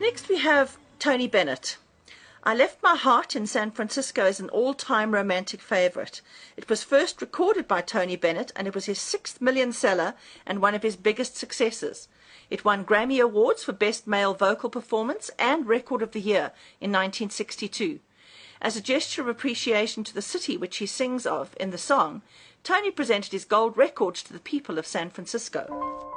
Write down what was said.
Next we have Tony Bennett. I Left My Heart in San Francisco is an all-time romantic favourite. It was first recorded by Tony Bennett and it was his 6th million seller and one of his biggest successes. It won Grammy Awards for Best Male Vocal Performance and Record of the Year in 1962. As a gesture of appreciation to the city which he sings of in the song, Tony presented his gold record to the people of San Francisco.